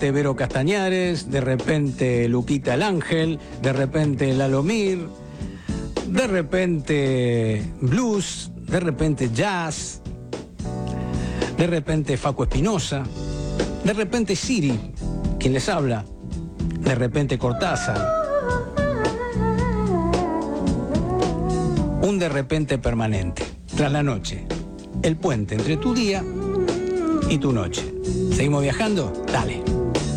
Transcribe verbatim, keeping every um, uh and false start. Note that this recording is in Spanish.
repente Vero Castañares, de repente Luquita el Ángel, de repente Lalomir, de repente blues, de repente jazz, de repente Facu Espinosa, de repente Siri, quien les habla, de repente Cortázar. Un de repente permanente, tras la noche, el puente entre tu día y tu noche. ¿Seguimos viajando? Dale.